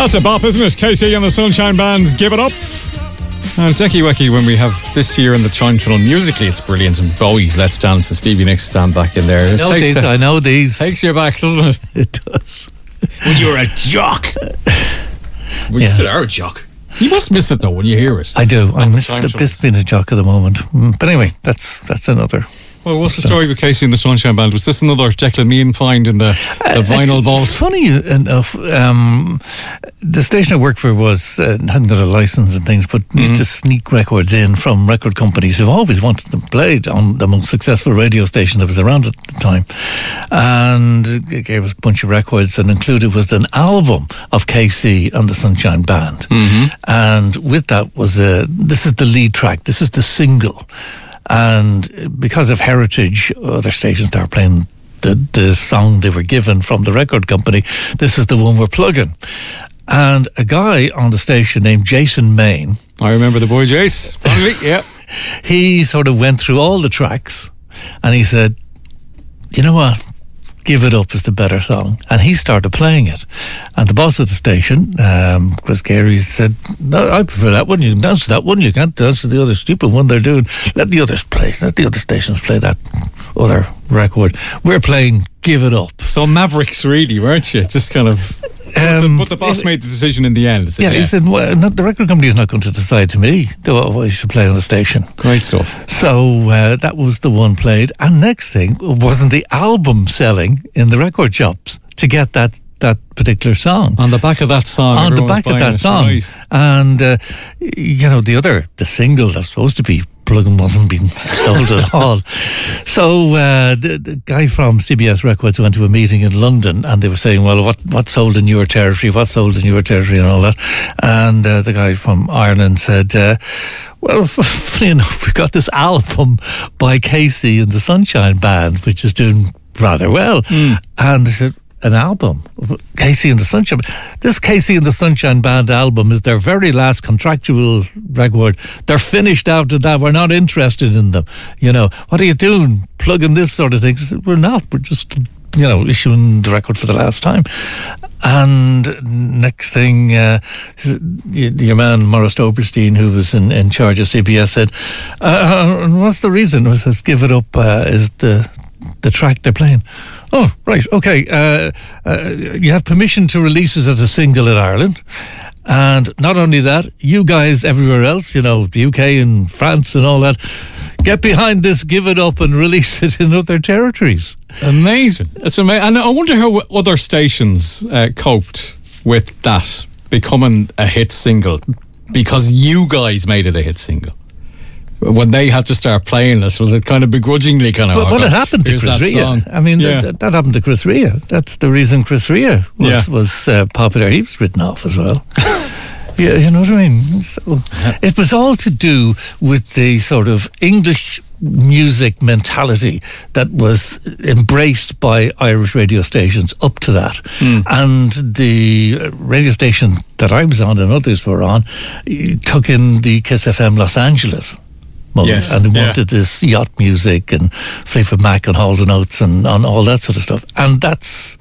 That's a bop, isn't it? Casey and the Sunshine Band's Give It Up. And Decky Wecky, when we have this year in the Time Tunnel, musically it's brilliant. And Bowie's Let's Dance and Stevie Nicks stand back in there. I know these. Takes you back, doesn't it? It does. When you're a jock. We still are a jock. You must miss it though when you hear it. I do. I miss being a jock at the moment. But anyway, that's another. Well, what's the story with Casey and the Sunshine Band? Was this another Declan Meehan find in the vinyl vault? Funny enough, the station I worked for hadn't got a license and things, but used to sneak records in from record companies who always wanted them played on the most successful radio station that was around at the time. And it gave us a bunch of records, and included was an album of Casey and the Sunshine Band. And with that was this is the lead track, this is the single. And because of heritage, other stations started playing the song they were given from the record company. This is the one we're plugging. And a guy on the station named Jason Main. I remember the boy Jace. Finally, yeah. He sort of went through all the tracks and he said, you know what? Give It Up is the better song. And he started playing it. And the boss of the station, Chris Carey, said, no, I prefer that one. You can dance to that one. You can't dance to the other stupid one they're doing. Let the others play. Let the other stations play that other record. We're playing Give It Up. So Mavericks, really, weren't you? Just kind of... but the boss made the decision in the end. He said, well, the record company is not going to decide to me what I should play on the station. Great stuff. So that was the one played. And next thing, wasn't the album selling in the record shops to get that particular song? On the back of that song. On the back of that song. Right. And, the single that's supposed to be plug-in wasn't being sold at all. So the guy from CBS Records went to a meeting in London and they were saying, well, what sold in your territory, what sold in your territory and all that. And the guy from Ireland said, well, funny enough, we got this album by Casey and the Sunshine Band, which is doing rather well. And they said, an album, Casey and the Sunshine. This Casey and the Sunshine Band album is their very last contractual record. They're finished after that. We're not interested in them. What are you doing? Plugging this sort of thing? We're not. We're just, issuing the record for the last time. And next thing, your man Maurice Oberstein, who was in charge of CBS, said, what's the reason? It says, Give It Up is the track they're playing. Oh, right, okay. You have permission to release it as a single in Ireland. And not only that, you guys everywhere else, the UK and France and all that, get behind this, Give It Up and release it in other territories. Amazing. It's amazing. And I wonder how other stations coped with that becoming a hit single, because you guys made it a hit single. When they had to start playing this, was it kind of begrudgingly kind of... But it happened to Chris Rea. I mean, that happened to Chris Rea. That's the reason Chris Rea was popular. He was written off as well. Yeah, you know what I mean? So, it was all to do with the sort of English music mentality that was embraced by Irish radio stations up to that. And the radio station that I was on and others were on took in the Kiss FM Los Angeles. Yes, and they wanted this yacht music and Fleetwood Mac and Hall & Oates and all that sort of stuff. And that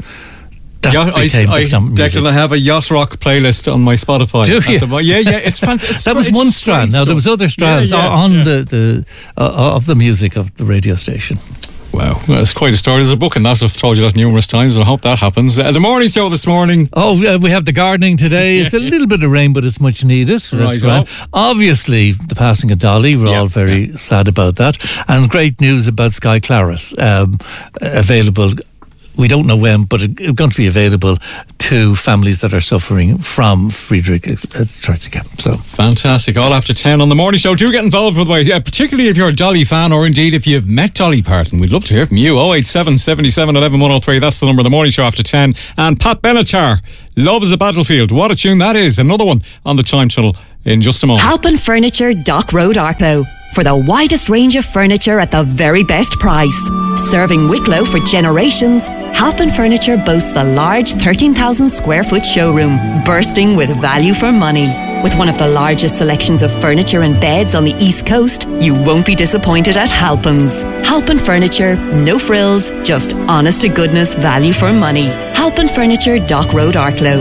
became Declan, I have a yacht rock playlist on my Spotify. Do you? It's fantastic. That was one strand. Now there was other strands the of the music of the radio station. Wow, it's quite a story. There's a book in that. I've told you that numerous times, and I hope that happens. The morning show this morning. We have the gardening today. It's a little bit of rain, but it's much needed. That's right. Obviously, the passing of Dolly, we're all very sad about that. And great news about Sky Claris, available. We don't know when, but it's going to be available to families that are suffering from Friedreich's ataxia. So fantastic. All after 10 on the morning show. Do get involved, by the way, particularly if you're a Dolly fan, or indeed if you've met Dolly Parton. We'd love to hear from you. 087 77 11 103. That's the number of the morning show after 10. And Pat Benatar, Love is a Battlefield. What a tune that is. Another one on the Time Tunnel in just a moment. Halpin Furniture, Dock Road, Arklow. For the widest range of furniture at the very best price. Serving Wicklow for generations, Halpin Furniture boasts a large 13,000 square foot showroom, bursting with value for money. With one of the largest selections of furniture and beds on the East Coast, you won't be disappointed at Halpin's. Halpin Furniture, no frills, just honest to goodness value for money. Halpin Furniture, Dock Road, Arklow.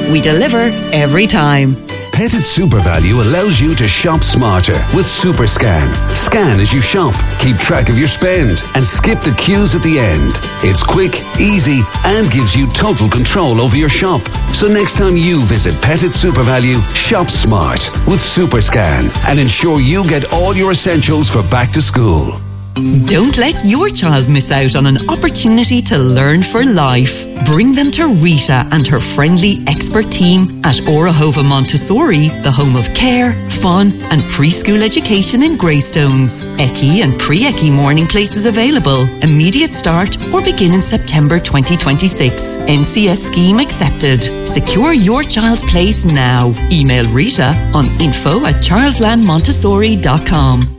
We deliver every time. Pettit SuperValu allows you to shop smarter with SuperScan. Scan as you shop, keep track of your spend, and skip the queues at the end. It's quick, easy, and gives you total control over your shop. So next time you visit Pettit SuperValu, shop smart with SuperScan and ensure you get all your essentials for back to school. Don't let your child miss out on an opportunity to learn for life. Bring them to Rita and her friendly expert team at Orahova Montessori, the home of care, fun and preschool education in Greystones. Eki and pre-Eki morning places available. Immediate start or begin in September 2026. NCS scheme accepted. Secure your child's place now. Email Rita on info@childlandmontessori.com.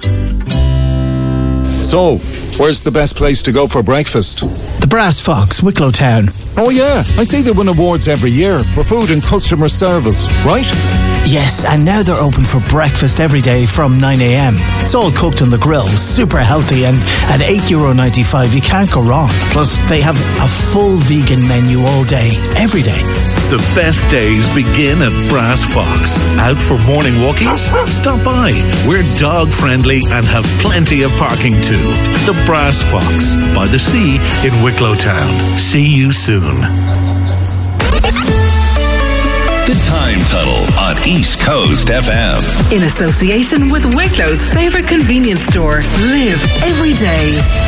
So, where's the best place to go for breakfast? The Brass Fox, Wicklow Town. Oh yeah, I see they win awards every year for food and customer service, right? Yes, and now they're open for breakfast every day from 9 a.m. It's all cooked on the grill, super healthy, and at €8.95 you can't go wrong. Plus, they have a full vegan menu all day, every day. The best days begin at Brass Fox. Out for morning walkies? Stop by. We're dog friendly and have plenty of parking too. The Brass Fox, by the sea in Wicklow Town. See you soon. The Time Tunnel on East Coast FM. In association with Wicklow's favourite convenience store. Live every day.